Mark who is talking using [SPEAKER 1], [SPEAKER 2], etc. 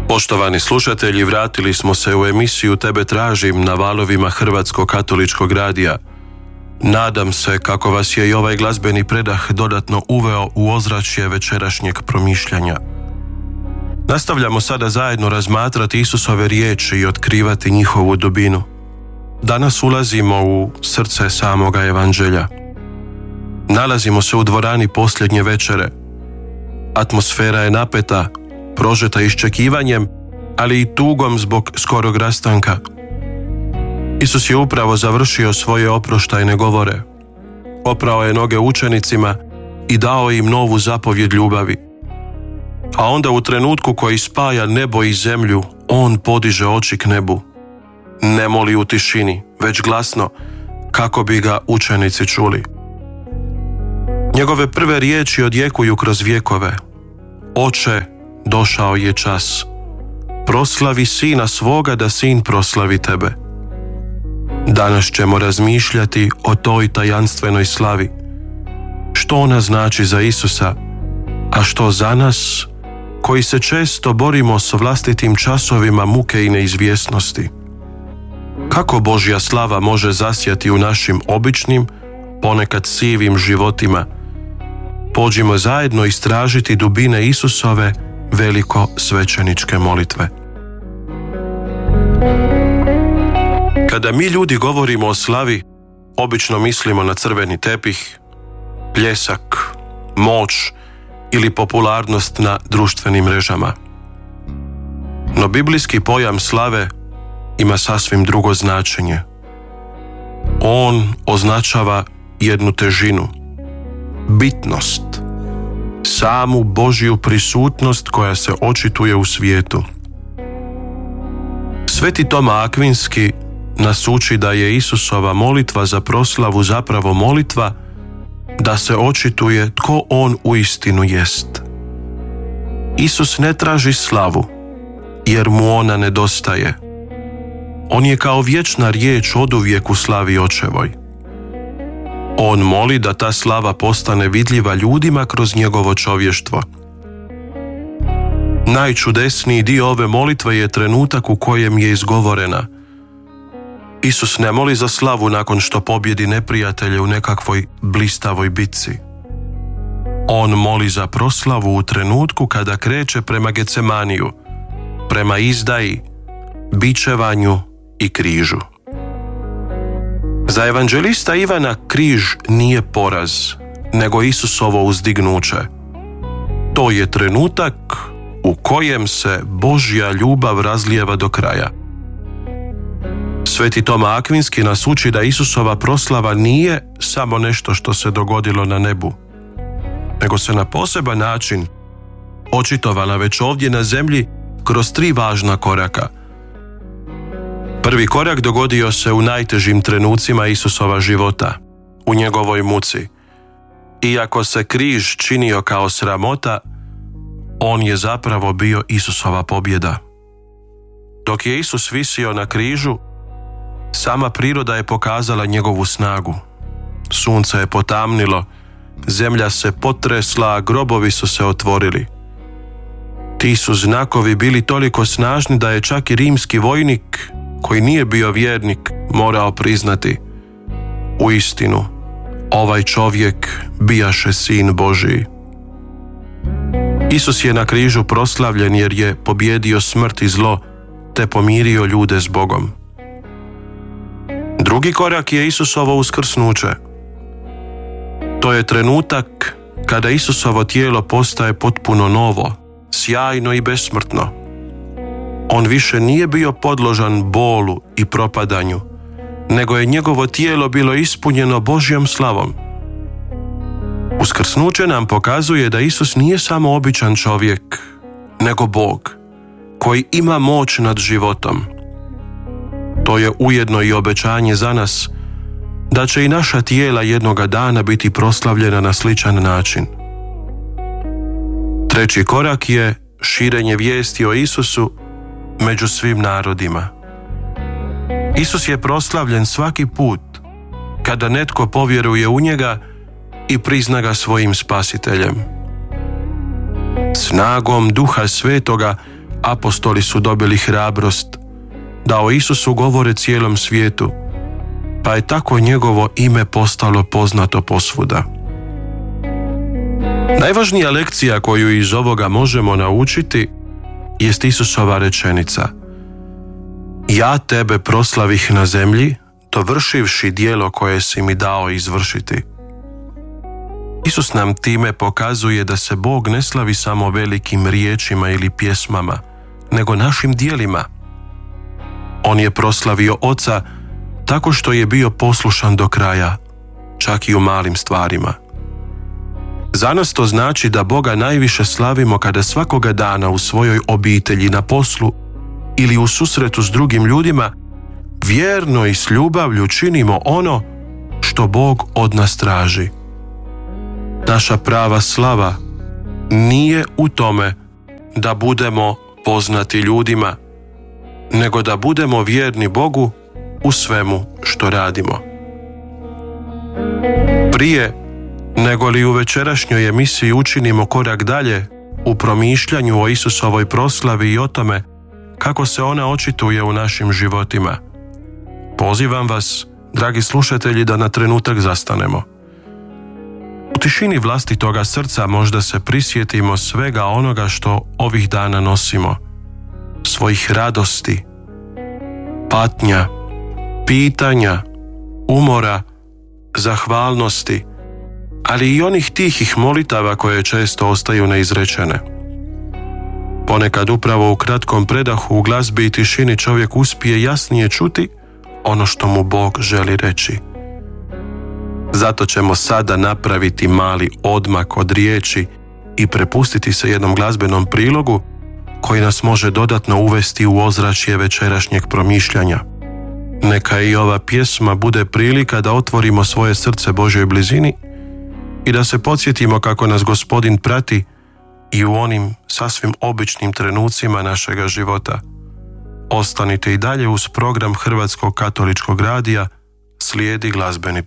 [SPEAKER 1] Poštovani slušatelji, vratili smo se u emisiju Tebe tražim na valovima Hrvatskog katoličkog radija. Nadam se kako vas je i ovaj glazbeni predah dodatno uveo u ozračje večerašnjeg promišljanja. Nastavljamo sada zajedno razmatrati Isusove riječi i otkrivati njihovu dubinu. Danas ulazimo u srce samoga evanđelja. Nalazimo se u dvorani posljednje večere. Atmosfera je napeta, prožeta iščekivanjem, ali i tugom zbog skorog rastanka. Isus je upravo završio svoje oproštajne govore. Oprao je noge učenicima i dao im novu zapovjed ljubavi. A onda u trenutku koji spaja nebo i zemlju, on podiže oči k nebu. Ne moli u tišini, već glasno, kako bi ga učenici čuli. Njegove prve riječi odjekuju kroz vjekove. Oče, došao je čas. Proslavi sina svoga da sin proslavi tebe. Danas ćemo razmišljati o toj tajanstvenoj slavi. Što ona znači za Isusa, a što za nas, koji se često borimo s vlastitim časovima muke i neizvjesnosti. Kako Božja slava može zasjati u našim običnim, ponekad sivim životima? Pođimo zajedno istražiti dubine Isusove veliko svećeničke molitve. Kada mi ljudi govorimo o slavi, obično mislimo na crveni tepih, pljesak, moć ili popularnost na društvenim mrežama. No biblijski pojam slave ima sasvim drugo značenje. On označava jednu težinu, bitnost, samu Božju prisutnost koja se očituje u svijetu. Sveti Toma Akvinski nas uči da je Isusova molitva za proslavu zapravo molitva da se očituje tko on uistinu jest. Isus ne traži slavu, jer mu ona nedostaje. On je kao vječna riječ oduvijek u slavi očevoj. On moli da ta slava postane vidljiva ljudima kroz njegovo čovještvo. Najčudesniji dio ove molitve je trenutak u kojem je izgovorena. Isus ne moli za slavu nakon što pobjedi neprijatelje u nekakvoj blistavoj bitci. On moli za proslavu u trenutku kada kreće prema Getsemaniju, prema izdaji, bičevanju i križu. Za evanđelista Ivana križ nije poraz, nego Isusovo uzdignuće. To je trenutak u kojem se Božja ljubav razlijeva do kraja. Sveti Toma Akvinski nas uči da Isusova proslava nije samo nešto što se dogodilo na nebu, nego se na poseban način očitovala već ovdje na zemlji kroz 3 važna koraka. Prvi korak dogodio se u najtežim trenucima Isusova života, u njegovoj muci. Iako se križ činio kao sramota, on je zapravo bio Isusova pobjeda. Dok je Isus visio na križu, sama priroda je pokazala njegovu snagu. Sunce je potamnilo, zemlja se potresla, a grobovi su se otvorili. Ti su znakovi bili toliko snažni da je čak i rimski vojnik, koji nije bio vjernik, morao priznati: uistinu, ovaj čovjek bijaše sin Božiji. Isus je na križu proslavljen jer je pobjedio smrt i zlo, te pomirio ljude s Bogom. Drugi korak je Isusovo uskrsnuće. To je trenutak kada Isusovo tijelo postaje potpuno novo, sjajno i besmrtno. On više nije bio podložan bolu i propadanju, nego je njegovo tijelo bilo ispunjeno Božjom slavom. Uskrsnuće nam pokazuje da Isus nije samo običan čovjek, nego Bog, koji ima moć nad životom. To je ujedno i obećanje za nas da će i naša tijela jednoga dana biti proslavljena na sličan način. Treći korak je širenje vijesti o Isusu među svim narodima. Isus je proslavljen svaki put kada netko povjeruje u njega i prizna ga svojim spasiteljem. Snagom Duha Svetoga apostoli su dobili hrabrost da o Isusu govore cijelom svijetu, pa je tako njegovo ime postalo poznato posvuda. Najvažnija lekcija koju iz ovoga možemo naučiti jest Isusova rečenica: ja tebe proslavih na zemlji, dovršivši djelo koje si mi dao izvršiti. Isus nam time pokazuje da se Bog ne slavi samo velikim riječima ili pjesmama, nego našim djelima. On je proslavio Oca tako što je bio poslušan do kraja, čak i u malim stvarima. Za nas to znači da Boga najviše slavimo kada svakoga dana u svojoj obitelji, na poslu ili u susretu s drugim ljudima vjerno i s ljubavlju činimo ono što Bog od nas traži. Naša prava slava nije u tome da budemo poznati ljudima, nego da budemo vjerni Bogu u svemu što radimo. Prije nego li u večerašnjoj emisiji učinimo korak dalje u promišljanju o Isusovoj proslavi i o tome kako se ona očituje u našim životima, pozivam vas, dragi slušatelji, da na trenutak zastanemo. U tišini vlastitoga srca možda se prisjetimo svega onoga što ovih dana nosimo, svojih radosti, patnja, pitanja, umora, zahvalnosti, ali i onih tihih molitava koje često ostaju neizrečene. Ponekad upravo u kratkom predahu u glazbi i tišini čovjek uspije jasnije čuti ono što mu Bog želi reći. Zato ćemo sada napraviti mali odmak od riječi i prepustiti se jednom glazbenom prilogu koji nas može dodatno uvesti u ozračje večerašnjeg promišljanja. Neka i ova pjesma bude prilika da otvorimo svoje srce Božjoj blizini i da se podsjetimo kako nas Gospodin prati i u onim sasvim običnim trenucima našega života. Ostanite i dalje uz program Hrvatskog katoličkog radija, slijedi glazbeni